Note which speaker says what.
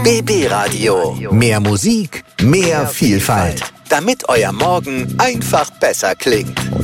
Speaker 1: BB Radio. Mehr Musik, mehr Vielfalt. Damit euer Morgen einfach besser klingt.